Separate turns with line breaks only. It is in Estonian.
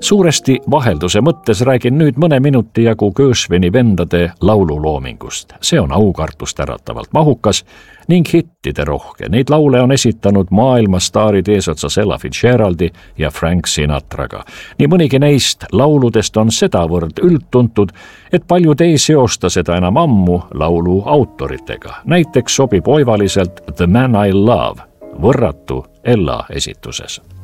Suuresti vahelduse mõttes räägin nüüd mõne minuti jagu Gershwini vendade laululoomingust. See on aukartust äratavalt mahukas ning hittide rohke. Neid laule on esitanud maailmastaarid eesotsas Ella Fitzgeraldi ja Frank Sinatraga. Nii mõnigi neist lauludest on sedavõrd üldtuntud, et paljud ei seosta seda enam ammu laulu autoritega. Näiteks sobib oivaliselt The Man I Love, võrratu Ella esituses.